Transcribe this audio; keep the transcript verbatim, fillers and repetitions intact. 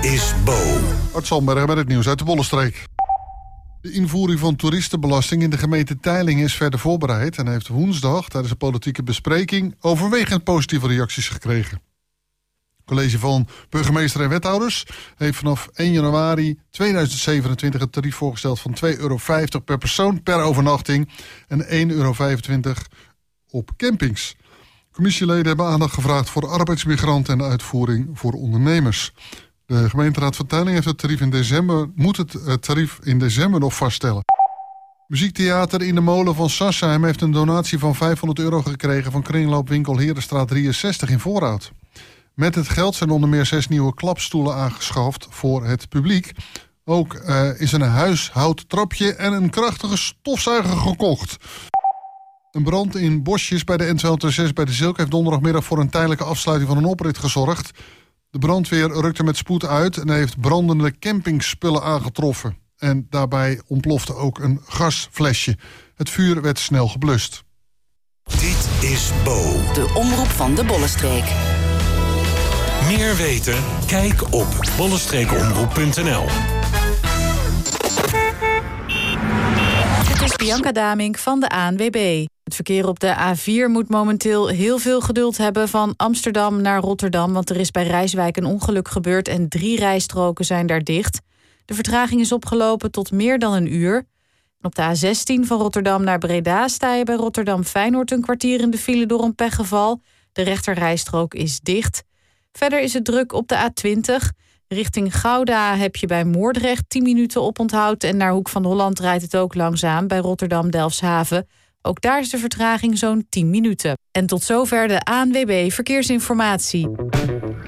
is Bo. Art Zandbergen met het nieuws uit de Bollenstreek. De invoering van toeristenbelasting in de gemeente Teylingen is verder voorbereid en heeft woensdag tijdens een politieke bespreking overwegend positieve reacties gekregen. Het college van burgemeester en wethouders heeft vanaf één januari tweeduizend zevenentwintig een tarief voorgesteld van twee euro vijftig per persoon per overnachting en één euro vijfentwintig op campings. Commissieleden hebben aandacht gevraagd voor arbeidsmigranten en de uitvoering voor ondernemers. De gemeenteraad van Teylingen heeft het tarief in december, moet het tarief in december nog vaststellen. Muziektheater In de Molen van Sassheim heeft een donatie van vijfhonderd euro gekregen van kringloopwinkel Herenstraat drieënzestig in Voorhout. Met het geld zijn onder meer zes nieuwe klapstoelen aangeschaft voor het publiek. Ook uh, is een huishoudtrapje en een krachtige stofzuiger gekocht. Een brand in Bosjes bij de N tweehonderdzes bij de Zilk heeft donderdagmiddag voor een tijdelijke afsluiting van een oprit gezorgd. De brandweer rukte met spoed uit en heeft brandende campingspullen aangetroffen. En daarbij ontplofte ook een gasflesje. Het vuur werd snel geblust. Dit is Bo. De omroep van de Bollenstreek. Meer weten? Kijk op bollenstreekomroep punt n l. Dit is Bianca Damink van de A N W B. Het verkeer op de A vier moet momenteel heel veel geduld hebben van Amsterdam naar Rotterdam, want er is bij Rijswijk een ongeluk gebeurd en drie rijstroken zijn daar dicht. De vertraging is opgelopen tot meer dan een uur. En op de A zestien van Rotterdam naar Breda sta je bij Rotterdam-Feyenoord een kwartier in de file door een pechgeval. De rechterrijstrook is dicht. Verder is het druk op de A twintig. Richting Gouda heb je bij Moordrecht tien minuten oponthoud en naar Hoek van Holland rijdt het ook langzaam bij Rotterdam-Delfshaven. Ook daar is de vertraging zo'n tien minuten. En tot zover de A N W B Verkeersinformatie.